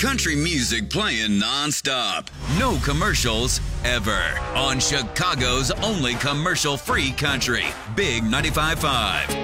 Country music playing nonstop. No commercials ever. On Chicago's only commercial-free country. Big 95.5.